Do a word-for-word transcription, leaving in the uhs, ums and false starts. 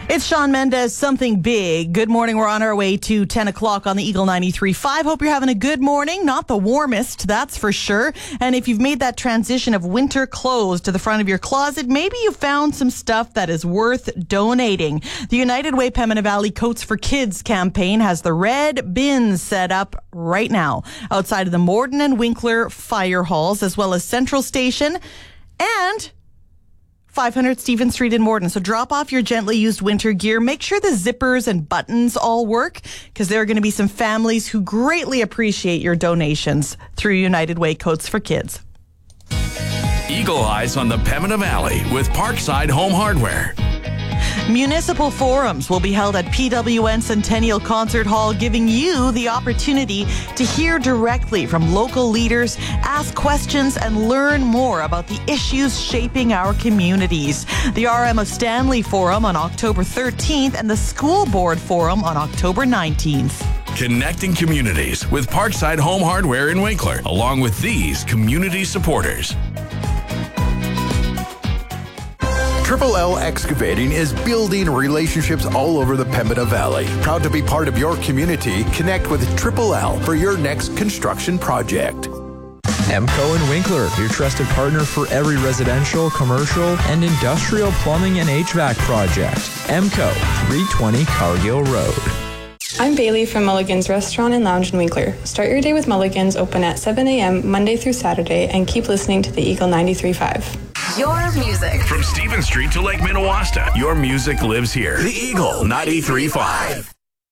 It's Shawn Mendes, Something Big. Good morning. We're on our way to ten o'clock on the Eagle ninety-three point five. Hope you're having a good morning. Not the warmest, that's for sure. And if you've made that transition of winter clothes to the front of your closet, maybe you found some stuff that is worth donating. The United Way Pembina Valley Coats for Kids campaign has the red bins set up right now outside of the Morden and Winkler fire halls, as well as Central Station and five hundred Stephen Street in Morden. So drop off your gently used winter gear. Make sure the zippers and buttons all work, because there are going to be some families who greatly appreciate your donations through United Way Coats for Kids. Eagle Eyes on the Pembina Valley with Parkside Home Hardware. Municipal forums will be held at P W N Centennial Concert Hall, giving you the opportunity to hear directly from local leaders, ask questions, and learn more about the issues shaping our communities. The R M of Stanley Forum on October thirteenth and the School Board Forum on October nineteenth. Connecting communities with Parkside Home Hardware in Winkler, along with these community supporters. Triple L Excavating is building relationships all over the Pembina Valley. Proud to be part of your community. Connect with Triple L for your next construction project. EMCO and Winkler, your trusted partner for every residential, commercial, and industrial plumbing and H V A C project. EMCO, three twenty Cargill Road. I'm Bailey from Mulligan's Restaurant and Lounge in Winkler. Start your day with Mulligan's, open at seven a.m. Monday through Saturday, and keep listening to the Eagle ninety-three point five. Your music. From Stephen Street to Lake Minnewaska, your music lives here. The Eagle ninety-three point five.